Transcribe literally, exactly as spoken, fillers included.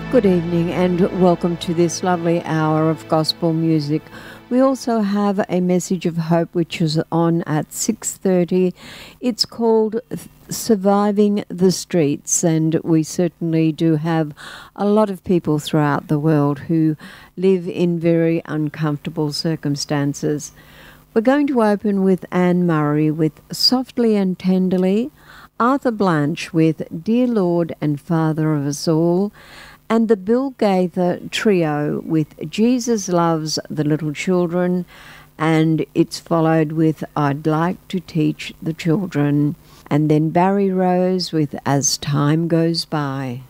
Good evening and welcome to this lovely hour of gospel music. We also have a message of hope which is on at six thirty. It's called Surviving the Streets, and we certainly do have a lot of people throughout the world who live in very uncomfortable circumstances. We're going to open with Anne Murray with Softly and Tenderly, Arthur Blanche with Dear Lord and Father of Us All, and the Bill Gaither Trio with Jesus Loves the Little Children, and it's followed with I'd Like to Teach the Children, and then Barry Rose with As Time Goes By.